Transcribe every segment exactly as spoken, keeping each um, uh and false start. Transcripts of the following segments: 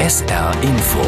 S R Info.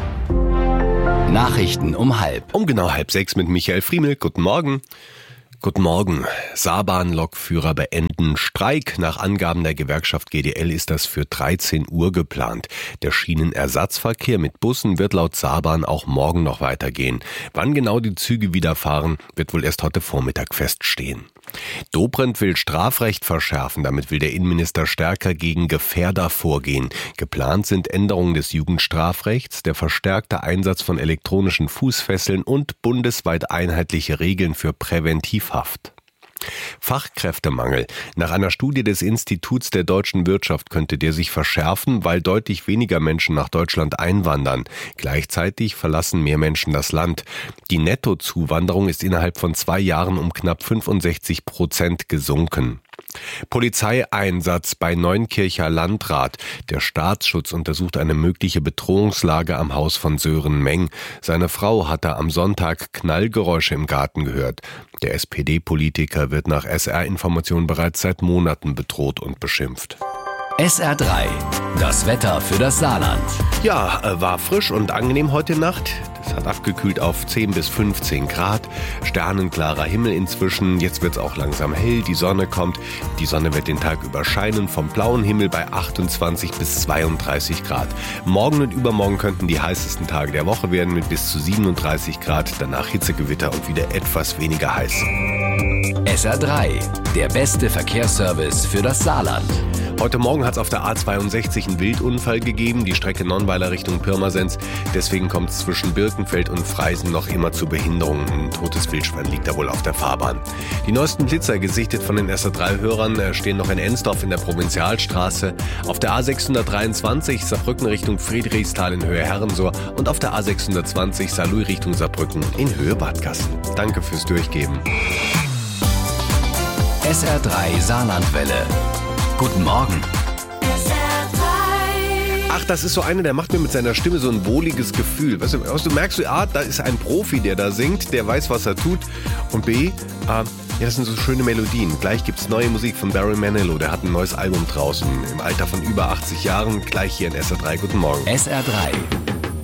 Nachrichten um halb. Um genau halb sechs mit Michael Friemel. Guten Morgen. Guten Morgen. Saarbahn-Lokführer beenden Streik. Nach Angaben der Gewerkschaft G D L ist das für dreizehn Uhr geplant. Der Schienenersatzverkehr mit Bussen wird laut Saarbahn auch morgen noch weitergehen. Wann genau die Züge wieder fahren, wird wohl erst heute Vormittag feststehen. Dobrindt will Strafrecht verschärfen. Damit will der Innenminister stärker gegen Gefährder vorgehen. Geplant sind Änderungen des Jugendstrafrechts, der verstärkte Einsatz von elektronischen Fußfesseln und bundesweit einheitliche Regeln für Präventivhaft. Fachkräftemangel. Nach einer Studie des Instituts der deutschen Wirtschaft könnte der sich verschärfen, weil deutlich weniger Menschen nach Deutschland einwandern. Gleichzeitig verlassen mehr Menschen das Land. Die Nettozuwanderung ist innerhalb von zwei Jahren um knapp fünfundsechzig Prozent gesunken. Polizeieinsatz bei Neunkircher Landrat. Der Staatsschutz untersucht eine mögliche Bedrohungslage am Haus von Sören Meng. Seine Frau hatte am Sonntag Knallgeräusche im Garten gehört. Der S P D-Politiker wird nach S R-Informationen bereits seit Monaten bedroht und beschimpft. S R drei. Das Wetter für das Saarland. Ja, war frisch und angenehm heute Nacht. Es hat abgekühlt auf zehn bis fünfzehn Grad. Sternenklarer Himmel inzwischen. Jetzt wird es auch langsam hell. Die Sonne kommt. Die Sonne wird den Tag über scheinen. Vom blauen Himmel bei achtundzwanzig bis zweiunddreißig Grad. Morgen und übermorgen könnten die heißesten Tage der Woche werden mit bis zu siebenunddreißig Grad. Danach Hitzegewitter und wieder etwas weniger heiß. S R drei. Der beste Verkehrsservice für das Saarland. Heute Morgen hat es auf der A zweiundsechzig einen Wildunfall gegeben, die Strecke Nonnweiler Richtung Pirmasens. Deswegen kommt es zwischen Birkenfeld und Freisen noch immer zu Behinderungen. Ein totes Wildschwein liegt da wohl auf der Fahrbahn. Die neuesten Blitzer, gesichtet von den S R drei Hörern, stehen noch in Ensdorf in der Provinzialstraße, auf der A sechshundertdreiundzwanzig Saarbrücken Richtung Friedrichsthal in Höhe Herrensohr und auf der A sechshundertzwanzig Saarlouis Richtung Saarbrücken in Höhe Bad Gassen. Danke fürs Durchgeben. S R drei Saarlandwelle. Guten Morgen. Ach, das ist so einer, der macht mir mit seiner Stimme so ein wohliges Gefühl. Weißt du, du merkst, A, da ist ein Profi, der da singt, der weiß, was er tut. Und B, äh, ja, das sind so schöne Melodien. Gleich gibt's neue Musik von Barry Manilow, der hat ein neues Album draußen. Im Alter von über achtzig Jahren, gleich hier in S R drei. Guten Morgen. S R drei.